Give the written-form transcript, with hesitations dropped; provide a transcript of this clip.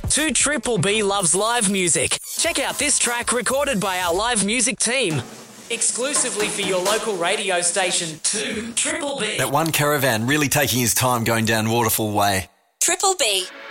2 Triple B loves live music. Check out this track recorded by our live music team. Exclusively for your local radio station, 2 Triple B. That one caravan really taking his time going down Waterfall Way. Triple B.